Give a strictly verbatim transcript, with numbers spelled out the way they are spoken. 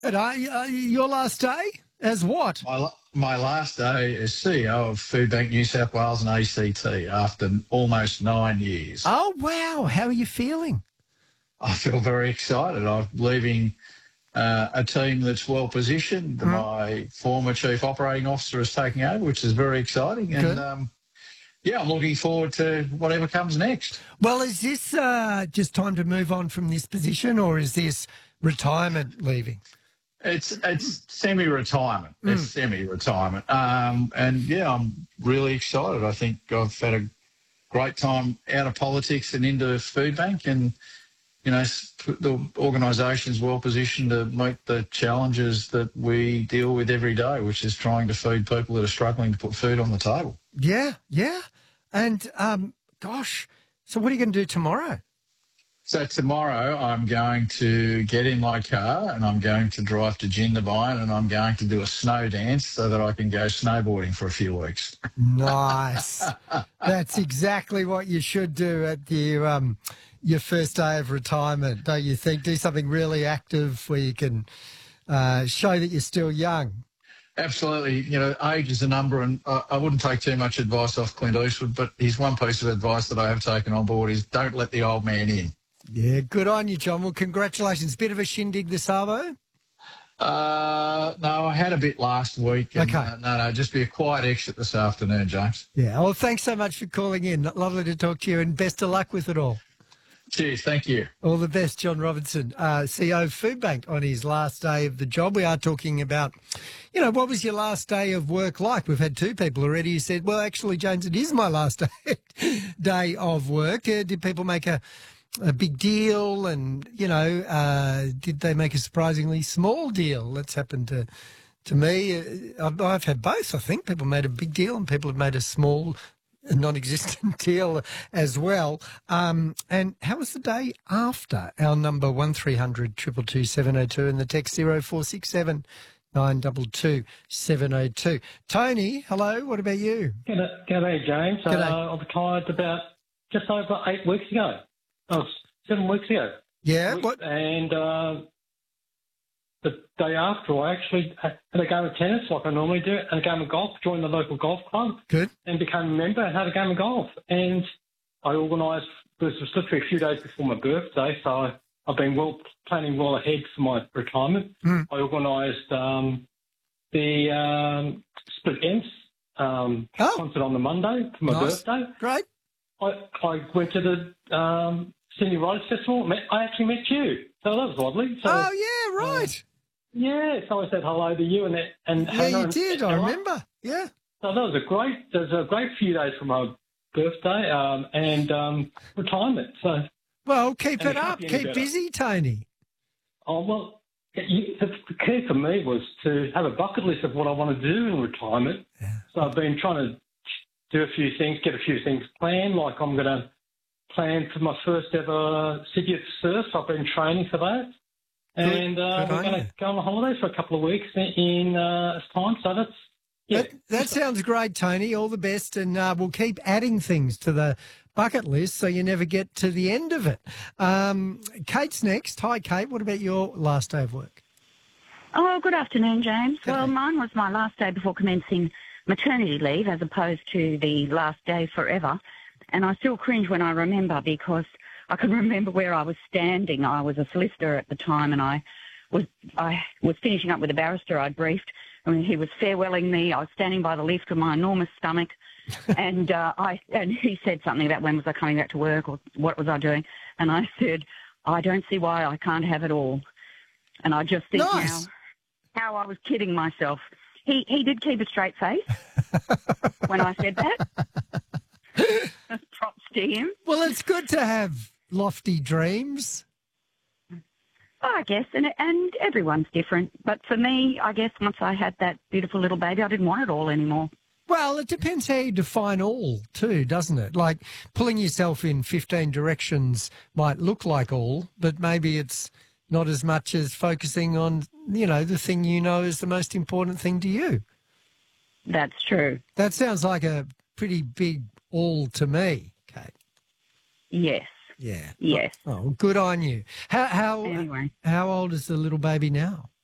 And uh, uh, your last day as what? My, la- my last day as C E O of Food Bank New South Wales and A C T after almost nine years. Oh, wow. How are you feeling? I feel very excited. I'm leaving uh, a team that's well positioned. Mm, My former Chief Operating Officer is taking over, which is very exciting. And good. um, yeah, I'm looking forward to whatever comes next. Well, is this uh, just time to move on from this position or is this retirement leaving? It's it's semi-retirement. It's Mm. semi-retirement. Um, and yeah, I'm really excited. I think I've had a great time out of politics and into Food Bank, and you know the organisation's well positioned to meet the challenges that we deal with every day, which is trying to feed people that are struggling to put food on the table. Yeah, yeah. And, um, gosh, so what are you going to do tomorrow? So tomorrow I'm going to get in my car and I'm going to drive to Jindabyne and I'm going to do a snow dance so that I can go snowboarding for a few weeks. Nice. That's exactly what you should do at your, um, your first day of retirement, don't you think? Do something really active where you can uh, show that you're still young. Absolutely. You know, age is a number, and I, I wouldn't take too much advice off Clint Eastwood, but his one piece of advice that I have taken on board is don't let the old man in. Yeah, good on you, John. Well, congratulations. Bit of a shindig this arvo? Uh, no, I had a bit last week. And, Okay. Uh, no, no, just be a quiet exit this afternoon, James. Yeah. Well, thanks so much for calling in. Lovely to talk to you and best of luck with it all. Cheers. Thank you. All the best, John Robinson, uh, C E O of Food Bank, on his last day of the job. We are talking about, you know, what was your last day of work like? We've had two people already who said, well, actually, James, it is my last day, day of work. Uh, did people make a, a big deal? And, you know, uh, did they make a surprisingly small deal? That's happened to to me. Uh, I've, I've had both, I think. People made a big deal and people have made a small a non-existent deal as well. Um, and how was the day after? Our number one three hundred two two two seven oh two and the text zero four six seven nine two two seven oh two. Tony, hello, what about you? G'day, g'day James. G'day. Uh, I retired about just over eight weeks ago. Oh, seven weeks ago. Yeah, what? And uh, the day after, I actually had a game of tennis like I normally do, and a game of golf, joined the local golf club, Good. and became a member and had a game of golf. And I organised, this was literally a few days before my birthday, so I've been well planning well ahead for my retirement. Mm. I organised um, the um, Split Ends um, Oh. concert on the Monday for my Nice. birthday. Great. I, I went to the um, Sydney Writers Festival. Met, I actually met you, so that was lovely. So, Oh, yeah, right. yeah, so I said hello to you and that, and yeah, Hannah you and did. I Ella. remember. Yeah. So that was a great, that was a great few days for my birthday um, and um, retirement. So, Well, keep And it it can't up. be any Keep better. busy, Tony. oh well, you, the, the key for me was to have a bucket list of what I want to do in retirement. Yeah. So I've been trying to do a few things, get a few things planned. Like I'm going to plan for my first ever Sydney surf. I've been training for that. Good. And uh, Good we're on going you. to go on a holiday for a couple of weeks in, in uh, time. So that's, yeah. That, that sounds great, Tony. All the best, and uh, we'll keep adding things to the bucket list so you never get to the end of it. Um, Kate's next. Hi, Kate. What about your last day of work? Oh, good afternoon, James. Good Well, day. mine was my last day before commencing maternity leave as opposed to the last day forever. And I still cringe when I remember because I can remember where I was standing. I was a solicitor at the time and I was I was finishing up with a barrister I'd briefed. I mean, he was farewelling me. I was standing by the lift with my enormous stomach. and uh, I and he said something about when was I coming back to work or what was I doing. And I said, I don't see why I can't have it all. And I just think Nice. now how I was kidding myself. He he did keep a straight face when I said that. Props to him. Well, it's good to have lofty dreams. Oh, I guess, and and everyone's different. But for me, I guess once I had that beautiful little baby, I didn't want it all anymore. Well, it depends how you define all, too, doesn't it? Like pulling yourself in fifteen directions might look like all, but maybe it's not as much as focusing on, you know, the thing you know is the most important thing to you. That's true. That sounds like a pretty big all to me, Kate. Yes, Yeah. yes. Oh, good on you. How how Anyway. how old is the little baby now?